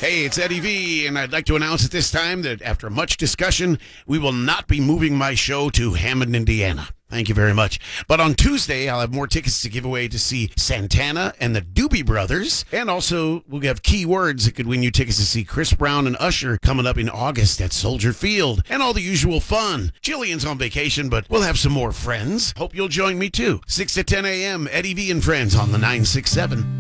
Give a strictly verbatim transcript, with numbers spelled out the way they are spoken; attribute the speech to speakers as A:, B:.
A: Hey, it's Eddie V, and I'd like to announce at this time that after much discussion, we will not be moving my show to Hammond, Indiana. Thank you very much. But on Tuesday, I'll have more tickets to give away to see Santana and the Doobie Brothers. And also, we'll have key words that could win you tickets to see Chris Brown and Usher coming up in August at Soldier Field. And all the usual fun. Jillian's on vacation, but we'll have some more friends. Hope you'll join me too. six to ten a.m., Eddie V and Friends on the nine six seven.